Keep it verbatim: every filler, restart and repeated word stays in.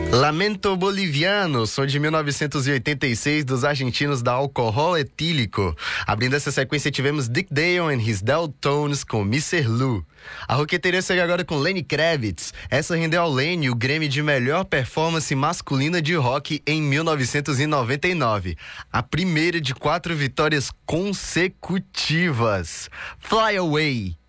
Lamento Boliviano, som de mil novecentos e oitenta e seis dos argentinos da Alcohol Etílico. Abrindo essa sequência tivemos Dick Dale and His Deltones com mister Lou. A roqueteria segue agora com Lenny Kravitz. Essa rendeu ao Lenny o Grammy de melhor performance masculina de rock em mil novecentos e noventa e nove. A primeira de quatro vitórias consecutivas. Fly Away.